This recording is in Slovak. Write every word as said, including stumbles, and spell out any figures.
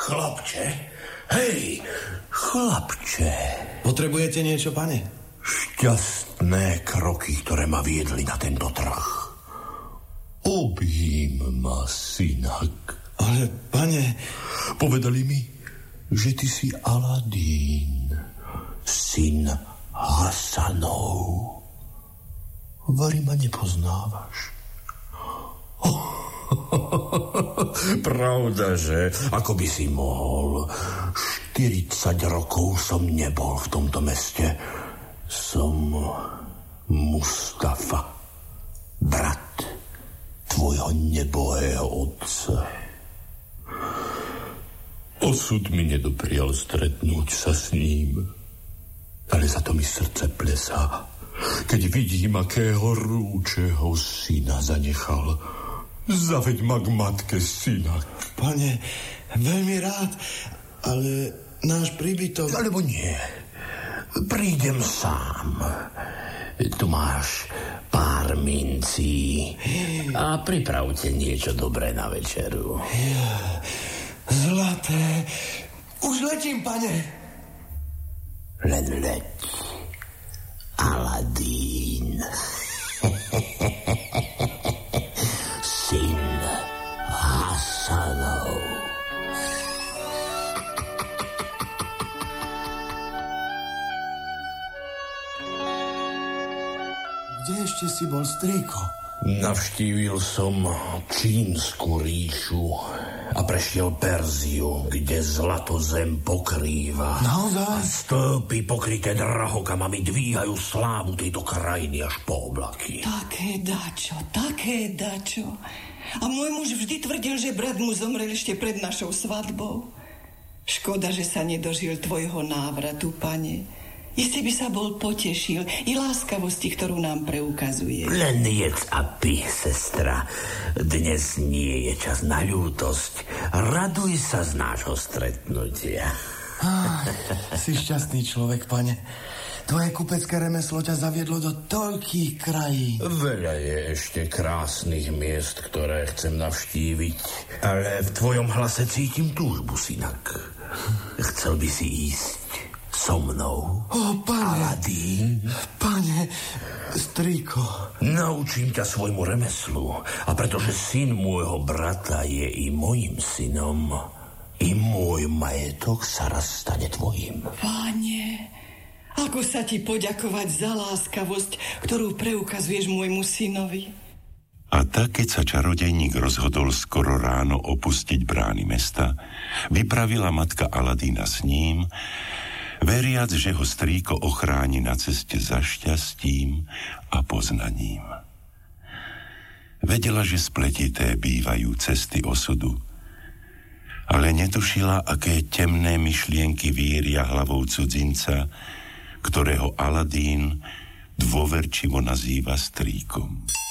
Chlapče, hej, chlapče. Potrebujete niečo, pane? Šťastné kroky, ktoré ma viedli na tento trh. Objím ma, synak. Ale, pane... Povedali mi, že ty si Aladín, syn Hasanov. Vari ma nepoznávaš? Oh. Pravda, že? Ako by si mohol? štyridsať rokov som nebol v tomto meste. Som Mustafa, brat tvojho nebohého otca. Osud mi nedoprial stretnúť sa s ním, ale za to mi srdce plesá, keď vidím, akého rúčeho syna zanechal. Zaveď ma k matke, synak. Pane, veľmi rád, ale náš príbytok... Alebo nie. Prídem sám. Tu máš pár mincí a pripravte niečo dobré na večeru. Zlaté. Už letím, pane. Len leď. Aladín. Syn Hasanov. Kde ešte si bol, strýko? Navštívil som Čínsku ríšu a prešiel Perziu, kde zlato zem pokrýva. Naozaj? A stĺpy pokryté drahokamami dvíhajú slávu tejto krajiny až po oblaky. Také dačo, také dačo. A môj muž vždy tvrdil, že brat mu zomrel ešte pred našou svadbou. Škoda, že sa nedožil tvojho návratu, pane. Iste by sa bol potešil i láskavosti, ktorú nám preukazuje. Len jedz a pí, sestra. Dnes nie je čas na ľútosť. Raduj sa z nášho stretnutia. Ah, si šťastný človek, pane. Tvoje kupecké remeslo ťa zaviedlo do toľkých krajín. Veľa je ešte krásnych miest, ktoré chcem navštíviť, ale v tvojom hlase cítim túžbu, synak. Chcel by si ísť so mnou? Ó, pane. Aladín. Pane, strýko. Naučím ťa svojmu remeslu. A pretože syn môjho brata je i mojim synom, i môj majetok sa raz stane tvojim. Pane, ako sa ti poďakovať za láskavosť, ktorú preukazuješ môjmu synovi? A tak, keď sa čarodejník rozhodol skoro ráno opustiť brány mesta, vypravila matka Aladína s ním, veriac, že ho strýko ochráni na ceste za šťastím a poznaním. Vedela, že spletité bývajú cesty osudu, ale netušila, aké temné myšlienky víria hlavou cudzinca, ktorého Aladín dôverčivo nazýva strýkom.